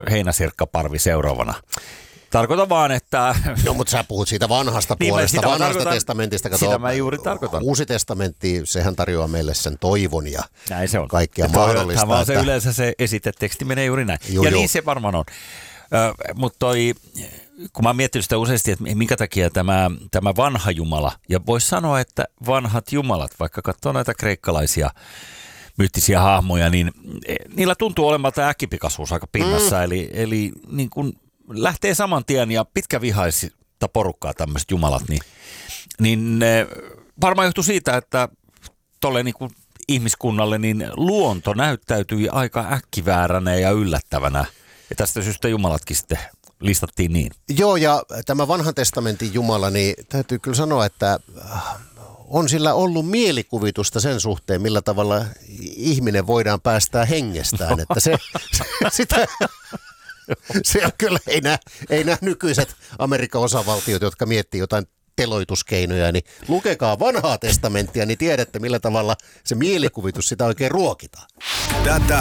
heinäsirkkaparvi seuraavana. Tarkoitan vaan, että... No, mutta sä puhut siitä vanhasta puolesta, vanhasta testamentista. Sitä mä juuri tarkoitan. Uusi testamentti, sehän tarjoaa meille sen toivon ja näin se on. Kaikkea mahdollista. Tämä on se yleensä se esiteteksti menee juuri näin. Niin se varmaan on. Mutta kun mä oon miettinyt sitä useasti, että minkä takia tämä vanha Jumala, ja voisi sanoa, että vanhat jumalat, vaikka katsoo näitä kreikkalaisia myyttisiä hahmoja, niin niillä tuntuu olemaan tämä äkkipikaisuus aika pinnassa, eli niin kun lähtee saman tien ja pitkävihaista porukkaa tämmöiset jumalat, niin varmaan johtuu siitä, että tolle niin kuin ihmiskunnalle niin luonto näyttäytyi aika äkkivääränä ja yllättävänä. Ja tästä syystä jumalatkin sitten listattiin niin. Joo, ja tämä vanhan testamentin Jumala, niin täytyy kyllä sanoa, että on sillä ollut mielikuvitusta sen suhteen, millä tavalla ihminen voidaan päästää hengestään. Että se on kyllä, ei nämä nykyiset Amerikan osavaltiot, jotka miettii jotain teloituskeinoja, niin lukekaa vanhaa testamenttia, niin tiedätte, millä tavalla se mielikuvitus sitä oikein ruokitaan.